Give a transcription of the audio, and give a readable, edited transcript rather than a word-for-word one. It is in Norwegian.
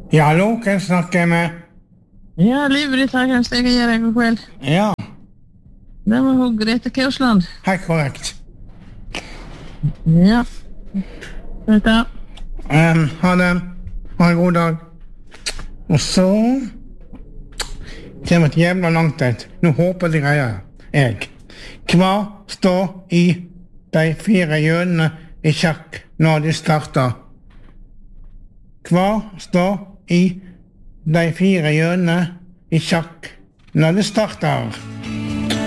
Ja, hallo, hvem snakker jeg med? Ja, livredtaker skal jeg gjøre god kveld. Ja, Det var hun Grete Kausland. helt korrekt. Ja. Dette. Ha det. Ha en god dag. Og så kommer et jævla langt et. Nå håper de greier jeg. Hva står i de 4 hjørnene i sjakk når de starter? Hva står i de 4 hjørnene i sjakk når det starter?